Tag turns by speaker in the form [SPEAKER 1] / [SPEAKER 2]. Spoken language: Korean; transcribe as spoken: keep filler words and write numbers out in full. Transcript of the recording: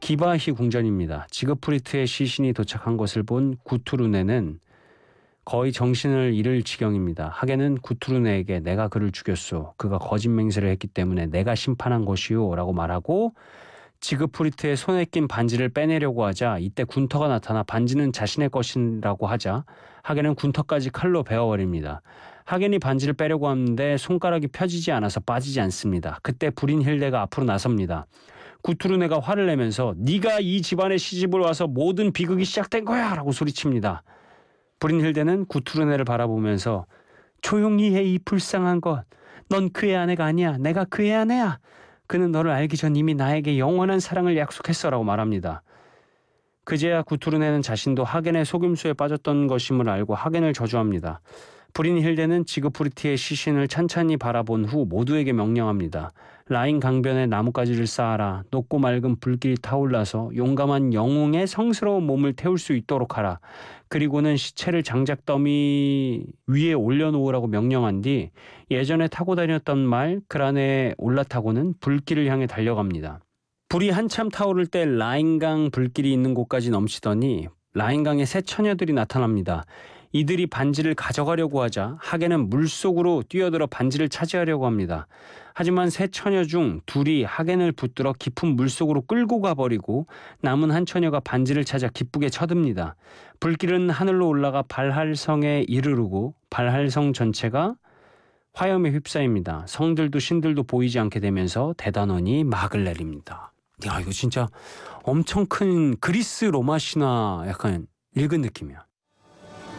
[SPEAKER 1] 기바히 궁전입니다. 지그프리트의 시신이 도착한 것을 본 구투르네는 거의 정신을 잃을 지경입니다. 하게는 구투르네에게 내가 그를 죽였소. 그가 거짓 맹세를 했기 때문에 내가 심판한 것이오 라고 말하고 지그프리트의 손에 낀 반지를 빼내려고 하자 이때 군터가 나타나 반지는 자신의 것이라고 하자 하게는 군터까지 칼로 베어버립니다. 하겐이 반지를 빼려고 하는데 손가락이 펴지지 않아서 빠지지 않습니다. 그때 브린힐데가 앞으로 나섭니다. 구투르네가 화를 내면서 네가 이 집안에 시집을 와서 모든 비극이 시작된 거야 라고 소리칩니다. 브린힐데는 구투르네를 바라보면서 조용히 해 이 불쌍한 것. 넌 그의 아내가 아니야. 내가 그의 아내야. 그는 너를 알기 전 이미 나에게 영원한 사랑을 약속했어 라고 말합니다. 그제야 구투르네는 자신도 하겐의 속임수에 빠졌던 것임을 알고 하겐을 저주합니다. 브린힐데는 지그프리트의 시신을 찬찬히 바라본 후 모두에게 명령합니다. 라인 강변에 나뭇가지를 쌓아라. 높고 맑은 불길이 타올라서 용감한 영웅의 성스러운 몸을 태울 수 있도록 하라. 그리고는 시체를 장작더미 위에 올려놓으라고 명령한 뒤 예전에 타고 다녔던 말 그란에 올라타고는 불길을 향해 달려갑니다. 불이 한참 타오를 때 라인강 불길이 있는 곳까지 넘치더니 라인강에 새 처녀들이 나타납니다. 이들이 반지를 가져가려고 하자 하겐은 물속으로 뛰어들어 반지를 차지하려고 합니다. 하지만 세 처녀 중 둘이 하겐을 붙들어 깊은 물속으로 끌고 가버리고 남은 한 처녀가 반지를 찾아 기쁘게 쳐듭니다. 불길은 하늘로 올라가 발할성에 이르르고 발할성 전체가 화염에 휩싸입니다. 성들도 신들도 보이지 않게 되면서 대단원이 막을 내립니다. 야, 이거 진짜 엄청 큰 그리스 로마 신화 약간 읽은 느낌이야.